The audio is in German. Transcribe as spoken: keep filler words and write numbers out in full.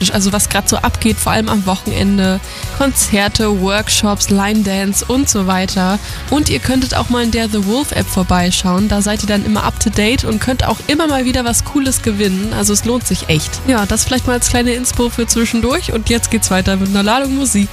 also was gerade so abgeht, vor allem am Wochenende. Konzerte, Workshops, Line Dance und so weiter. Und ihr könntet auch mal in der The Wolf App vorbeischauen. Da seid ihr dann immer up to date und könnt auch immer mal wieder was Cooles gewinnen. Also es lohnt sich echt. Ja, das vielleicht mal als kleine Inspo für zwischendurch. Und jetzt geht's weiter mit einer Ladung Musik.